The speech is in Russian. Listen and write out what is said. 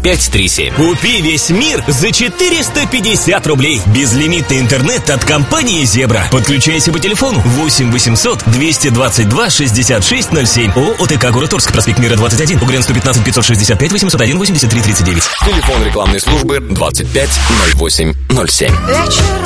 5537. Купи весь мир за 450 рублей. Безлимитный интернет от компании «Зебра». Подключайся по телефону 8 800 222 6607. ООО ОТК «Город Орск», проспект Мира, 21. УГРН 115 565 801 83 39. Телефон рекламной службы 25 08 07.